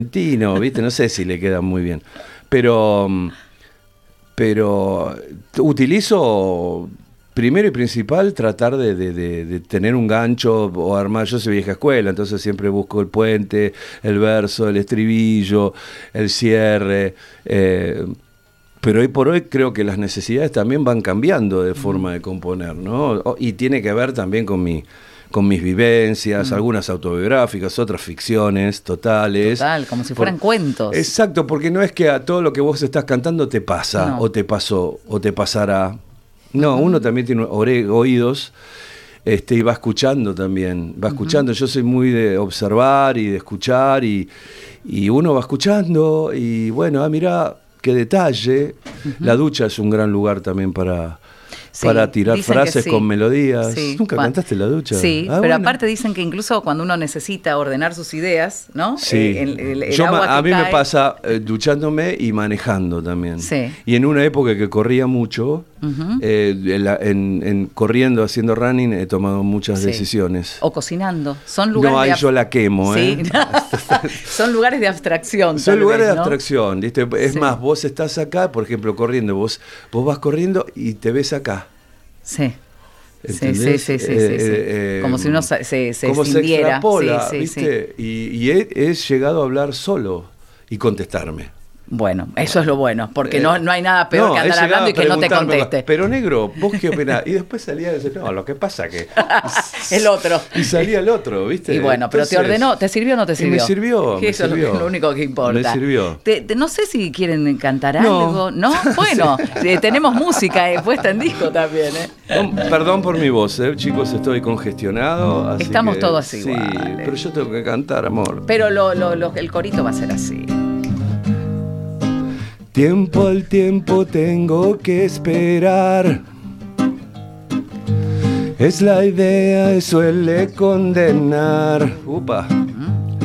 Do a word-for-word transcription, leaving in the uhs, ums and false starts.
argentino, ¿viste? No sé si le queda muy bien. Pero, pero utilizo, primero y principal, tratar de, de, de, de tener un gancho o armar. Yo soy vieja escuela, entonces siempre busco el puente, el verso, el estribillo, el cierre. Eh, pero hoy por hoy creo que las necesidades también van cambiando de forma de componer, ¿no? Y tiene que ver también con mi... con mis vivencias, mm. algunas autobiográficas, otras ficciones totales. Total, como si fueran Por, cuentos. Exacto, porque no es que a todo lo que vos estás cantando te pasa, no. o te pasó, o te pasará. No, uh-huh. Uno también tiene ore- oídos este, y va escuchando también, va escuchando. Uh-huh. Yo soy muy de observar y de escuchar, y, y uno va escuchando, y bueno, ah, mirá, qué detalle. Uh-huh. La ducha es un gran lugar también para... Sí, para tirar frases sí. con melodías. Sí. ¿Nunca Cuando, cantaste la ducha? Sí, ah, pero bueno. aparte dicen que incluso cuando uno necesita ordenar sus ideas, ¿no? Sí. Eh, el, el, el Yo, agua a que mí cae... me pasa eh, duchándome y manejando también. Sí. Y en una época que corría mucho, uh-huh. eh, en, en, en corriendo, haciendo running, he tomado muchas sí. decisiones. O cocinando. Son lugares no, ahí de ab... yo la quemo, sí. ¿eh? Son lugares de abstracción. Son lugares vez, de ¿no? abstracción, ¿viste? Es sí. más, vos estás acá, por ejemplo, corriendo, vos, vos vas corriendo y te ves acá. Sí. Sí, sí, sí, sí, sí, eh, sí. Eh, como si uno se, se, se como extinguiera. se extrapola, sí, sí, ¿viste? Sí. Y, y he, he llegado a hablar solo y contestarme. Bueno, eso es lo bueno, porque eh, no, no hay nada peor no, que andar hablando y que no te conteste. Pero negro, ¿vos qué opinás? Y después salía a decir, no, lo que pasa que... el otro. Y salía el otro, ¿viste? Y bueno, Entonces, pero te ordenó, ¿te sirvió o no te sirvió? Y me sirvió, me Eso sirvió. es lo único que importa. Me sirvió. Te, te, no sé si quieren cantar no. algo, ¿no? Bueno, eh, tenemos música eh, puesta en disco también, ¿eh? No, perdón por mi voz, ¿eh? Chicos, estoy congestionado. Así Estamos que, todos así. Sí, igual, pero yo tengo que cantar, amor. Pero lo, lo, lo, el corito va a ser así. Tiempo al tiempo tengo que esperar. Es la idea y suele condenar. Upa.